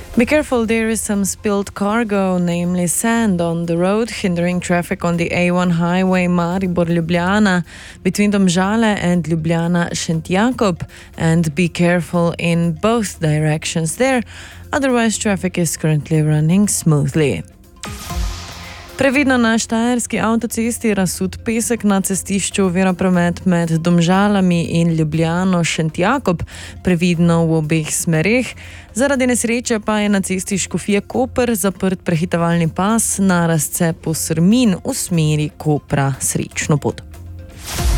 Be careful, there is some spilled cargo, namely sand, on the road, hindering traffic on the A1 highway Maribor-Ljubljana between Domžale and Ljubljana-Šentjakob, and be careful in both directions there, otherwise traffic is currently running smoothly. Previdno na štajerski avtocesti razsut pesek na cestišču ovira promet med Domžalami in Ljubljano-Šentjakob, previdno v obeh smereh. Zaradi nesreče pa je na cesti Škofje-Koper zaprt prehitevalni pas na razcepu Srmin v smeri Kopra. Srečno pot.